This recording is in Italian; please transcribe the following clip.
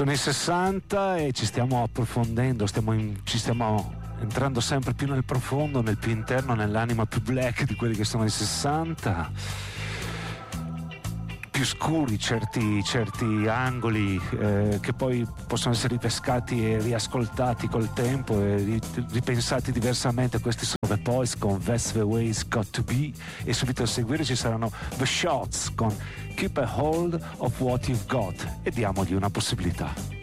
Sono i 60 e ci stiamo approfondendo, ci stiamo entrando sempre più nel profondo, nel più interno, nell'anima più black di quelli che sono i 60, più scuri certi angoli che poi possono essere ripescati e riascoltati col tempo e ripensati diversamente. Questi sono The Poise con That's the Way It's Got to Be, e subito a seguire ci saranno The Shots con Keep a Hold of What You've Got, e diamogli una possibilità.